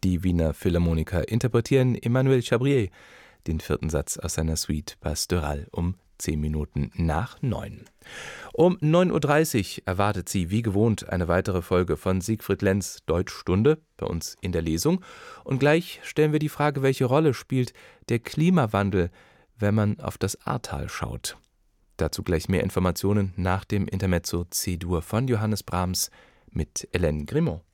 Die Wiener Philharmoniker interpretieren Emmanuel Chabrier, den 4. Satz aus seiner Suite Pastoral um 10 Minuten nach 9. Um 9:30 Uhr erwartet Sie wie gewohnt eine weitere Folge von Siegfried Lenz Deutschstunde bei uns in der Lesung. Und gleich stellen wir die Frage, welche Rolle spielt der Klimawandel, wenn man auf das Ahrtal schaut. Dazu gleich mehr Informationen nach dem Intermezzo C-Dur von Johannes Brahms mit Hélène Grimaud.